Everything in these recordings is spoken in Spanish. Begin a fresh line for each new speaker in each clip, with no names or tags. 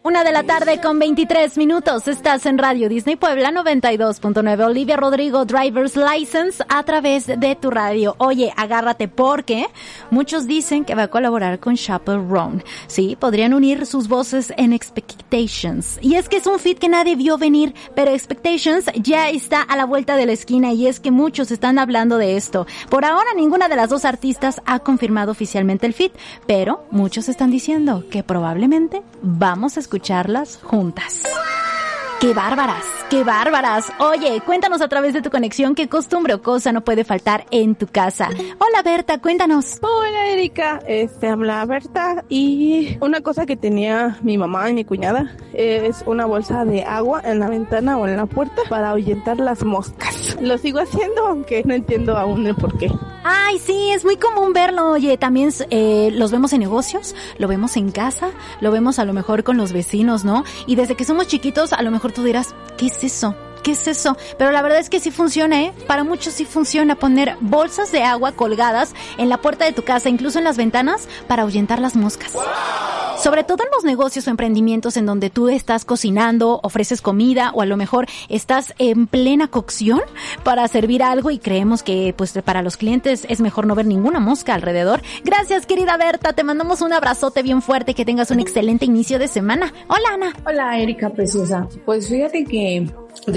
1:23 p.m. Estás en Radio Disney Puebla 92.9. Olivia Rodrigo, Driver's License, a través de tu radio. Oye, agárrate porque muchos dicen que va a colaborar con Chappell Roan. Sí, podrían unir sus voces en Expectations. Y es que es un feat que nadie vio venir, pero Expectations ya está a la vuelta de la esquina y es que muchos están hablando de esto. Por ahora ninguna de las dos artistas ha confirmado oficialmente el feat, pero muchos están diciendo que probablemente vamos a escucharlas juntas. ¡Qué bárbaras! ¡Qué bárbaras! Oye, cuéntanos a través de tu conexión qué costumbre o cosa no puede faltar en tu casa. Hola Berta, cuéntanos.
Hola Erika, habla Berta, y una cosa que tenía mi mamá y mi cuñada es una bolsa de agua en la ventana o en la puerta para ahuyentar las moscas. Lo sigo haciendo, aunque no entiendo aún el por qué.
Ay, sí, es muy común verlo. Oye, también los vemos en negocios, lo vemos en casa, lo vemos a lo mejor con los vecinos, ¿no? Y desde que somos chiquitos, a lo mejor tú dirás, ¿qué es eso? ¿Qué es eso? Pero la verdad es que sí funciona, ¿eh? Para muchos sí funciona poner bolsas de agua colgadas en la puerta de tu casa, incluso en las ventanas, para ahuyentar las moscas. ¡Wow! Sobre todo en los negocios o emprendimientos en donde tú estás cocinando, ofreces comida o a lo mejor estás en plena cocción para servir algo y creemos que pues para los clientes es mejor no ver ninguna mosca alrededor. Gracias, querida Berta, te mandamos un abrazote bien fuerte, que tengas un excelente inicio de semana. Hola, Ana.
Hola, Erika preciosa. Pues fíjate que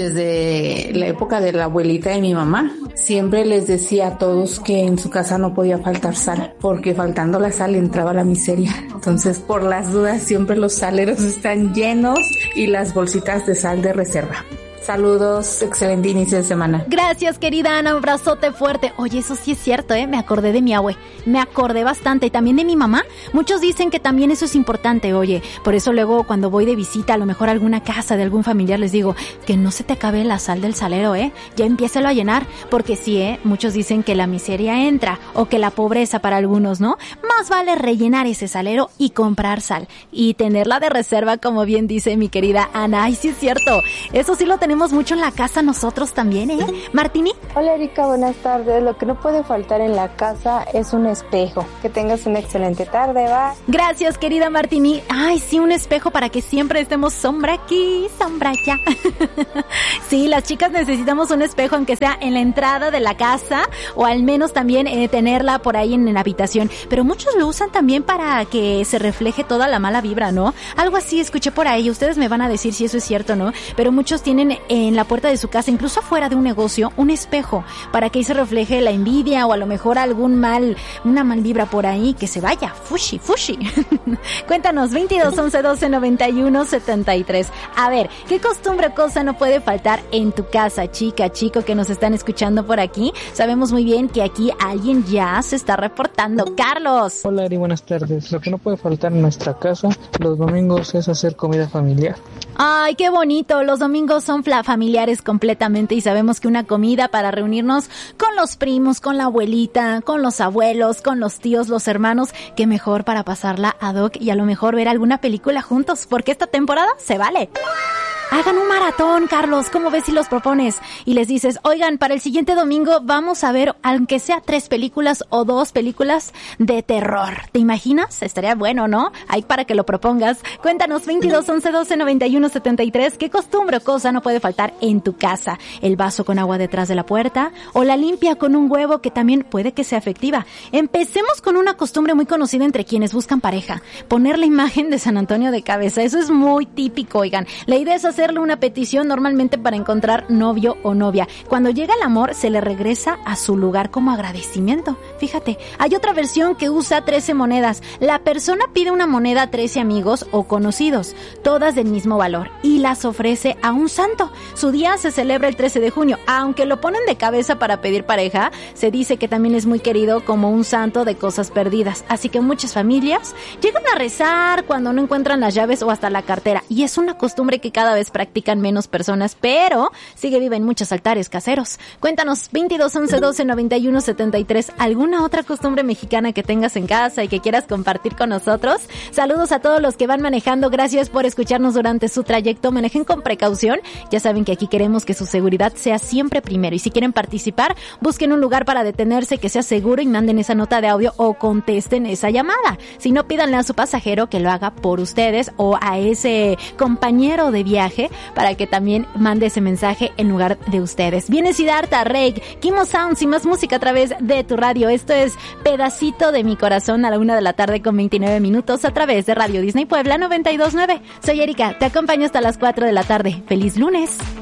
desde la época de la abuelita de mi mamá, siempre les decía a todos que en su casa no podía faltar sal, porque faltando la sal entraba la miseria. Entonces, por las dudas, siempre los saleros están llenos y las bolsitas de sal de reserva. Saludos, excelente inicio de semana.
Gracias, querida Ana, un abrazote fuerte. Oye, eso sí es cierto, me acordé de mi abue, me acordé bastante, y también de mi mamá. Muchos dicen que también eso es importante, oye, por eso luego cuando voy de visita a lo mejor a alguna casa de algún familiar les digo que no se te acabe la sal del salero, ya empiézalo a llenar, porque sí, muchos dicen que la miseria entra, o que la pobreza para algunos, ¿no? Más vale rellenar ese salero y comprar sal, y tenerla de reserva, como bien dice mi querida Ana. Ay, sí es cierto, eso sí lo tenemos mucho en la casa nosotros también, Martini.
Hola Erika, buenas tardes. Lo que no puede faltar en la casa es un espejo. Que tengas una excelente tarde, va.
Gracias, querida Martini. Ay, sí, un espejo para que siempre estemos sombra aquí, sombra allá. Sí, las chicas necesitamos un espejo, aunque sea en la entrada de la casa, o al menos también tenerla por ahí en la habitación. Pero muchos lo usan también para que se refleje toda la mala vibra, ¿no? Algo así escuché por ahí. Ustedes me van a decir si eso es cierto o no, pero muchos tienen en la puerta de su casa, incluso afuera de un negocio, un espejo para que ahí se refleje la envidia o a lo mejor una mal vibra por ahí, que se vaya, fushi. Cuéntanos, 22 11 12 91 73. A ver, ¿qué costumbre o cosa no puede faltar en tu casa, chica, chico, que nos están escuchando por aquí? Sabemos muy bien que aquí alguien ya se está reportando. Carlos.
Hola, Eri, buenas tardes. Lo que no puede faltar en nuestra casa los domingos es hacer comida familiar.
Ay, qué bonito. Los domingos son familiares completamente y sabemos que una comida para reunirnos con los primos, con la abuelita, con los abuelos, con los tíos, los hermanos, qué mejor para pasarla ad hoc y a lo mejor ver alguna película juntos, porque esta temporada se vale. Hagan un maratón, Carlos, ¿cómo ves si los propones? Y les dices, oigan, para el siguiente domingo vamos a ver, aunque sea 3 películas o 2 películas de terror. ¿Te imaginas? Estaría bueno, ¿no? Ahí para que lo propongas. Cuéntanos, 22 11 12 91 73, ¿qué costumbre o cosa no puede faltar en tu casa? ¿El vaso con agua detrás de la puerta? ¿O la limpia con un huevo, que también puede que sea efectiva? Empecemos con una costumbre muy conocida entre quienes buscan pareja. Poner la imagen de San Antonio de cabeza. Eso es muy típico, oigan. La idea es hacerle una petición normalmente para encontrar novio o novia. Cuando llega el amor, se le regresa a su lugar como agradecimiento. Fíjate, hay otra versión que usa 13 monedas. La persona pide una moneda a 13 amigos o conocidos, todas del mismo valor, y las ofrece a un santo. Su día se celebra el 13 de junio. Aunque lo ponen de cabeza para pedir pareja, se dice que también es muy querido como un santo de cosas perdidas. Así que muchas familias llegan a rezar cuando no encuentran las llaves o hasta la cartera. Y es una costumbre que cada vez vez practican menos personas, pero sigue viva en muchos altares caseros. Cuéntanos, 22 11 12 91 73, ¿alguna otra costumbre mexicana que tengas en casa y que quieras compartir con nosotros? Saludos a todos los que van manejando, gracias por escucharnos durante su trayecto. Manejen con precaución, ya saben que aquí queremos que su seguridad sea siempre primero, y si quieren participar, busquen un lugar para detenerse que sea seguro y manden esa nota de audio o contesten esa llamada. Si no, pídanle a su pasajero que lo haga por ustedes o a ese compañero de viaje para que también mande ese mensaje en lugar de ustedes. Viene Siddhartha, Rake, Kimo Sounds y más música a través de tu radio. Esto es Pedacito de mi Corazón a la 1:29 p.m. a través de Radio Disney Puebla 92.9. Soy Erika, te acompaño hasta las 4 de la tarde. ¡Feliz lunes!